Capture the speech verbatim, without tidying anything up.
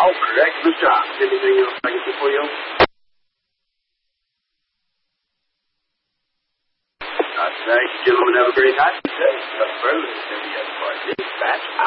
Alfred, excellent job. Anything else I can do for you? Uh, thank you, gentlemen. Have a great night. Today, further than the party. Dispatch